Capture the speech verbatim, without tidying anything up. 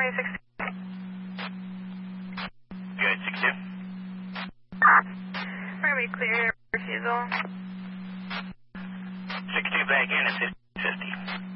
six. Good, six two. We're going to be clear refusal. six two back in at fifty.